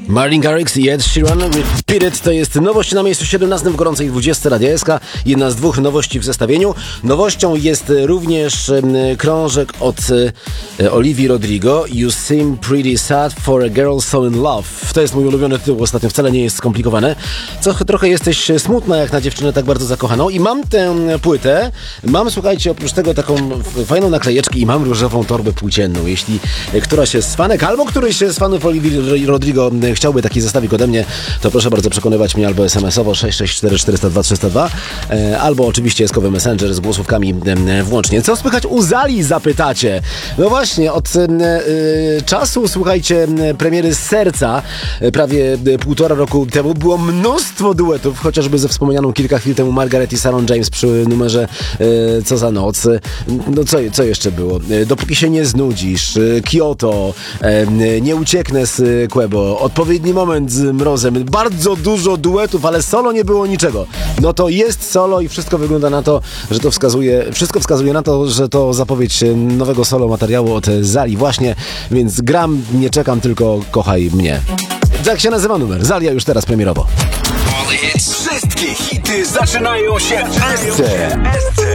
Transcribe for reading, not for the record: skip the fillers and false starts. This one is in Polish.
Martin Garrix i Ed Sheeran with Beat It to jest nowość na miejscu 17 w gorącej 20 Radia SK. Jedna z dwóch nowości w zestawieniu. Nowością jest również krążek od Olivii Rodrigo. You seem pretty sad for a girl so in love. To jest mój ulubiony tytuł ostatnio, wcale nie jest skomplikowane. Trochę jesteś smutna jak na dziewczynę tak bardzo zakochaną. I mam tę płytę. Mam, słuchajcie, oprócz tego taką fajną naklejeczkę i mam różową torbę płócienną. Jeśli któraś z fanek albo któryś z fanów Olivii Rodrigo chciałby taki zestawik ode mnie, to proszę bardzo przekonywać mnie albo SMS-owo 664 402 302, albo oczywiście SKowy Messenger z głosówkami włącznie. Co słychać u Zali, zapytacie? No właśnie, od czasu, słuchajcie, premiery Serca, prawie 1,5 roku temu, było mnóstwo duetów, chociażby ze wspomnianą kilka chwil temu Margaret i Sarah James przy numerze Co za noc. No co jeszcze było? Dopóki się nie znudzisz, Kyoto, Nie ucieknę z Quebo, Odpowiedni moment z Mrozem. Bardzo dużo duetów, ale solo nie było niczego. No to jest solo i wszystko wygląda na to, że to wszystko wskazuje na to, że to zapowiedź nowego solo materiału od Zali właśnie, więc gram, nie czekam, tylko kochaj mnie. Tak się nazywa numer. Zalia już teraz premierowo. Wszystkie hity zaczynają się w SC.